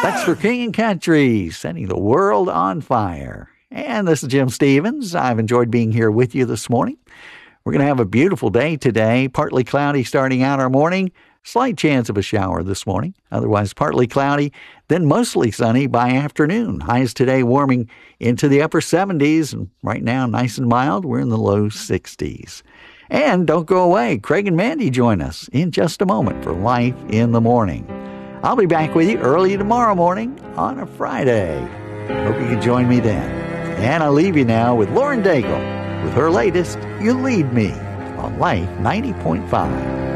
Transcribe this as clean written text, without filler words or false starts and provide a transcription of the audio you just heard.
That's for King and Country, setting the world on fire. And this is Jim Stevens. I've enjoyed being here with you this morning. We're going to have a beautiful day today. Partly cloudy starting out our morning. Slight chance of a shower this morning. Otherwise partly cloudy, then mostly sunny by afternoon. Highs today warming into the upper 70s. And right now, nice and mild. We're in the low 60s. And don't go away. Craig and Mandy join us in just a moment for Life in the Morning. I'll be back with you early tomorrow morning on a Friday. Hope you can join me then. And I'll leave you now with Lauren Daigle with her latest, You Lead Me, on Life 90.5.